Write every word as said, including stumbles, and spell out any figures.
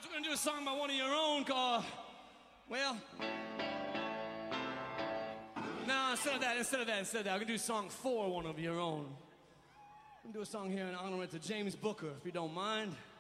we're gonna do a song by one of your own called, well, no, instead of that, instead of that, instead of that, we're gonna do a song for one of your own. I'm gonna do a song here in honor to James Booker, if you don't mind.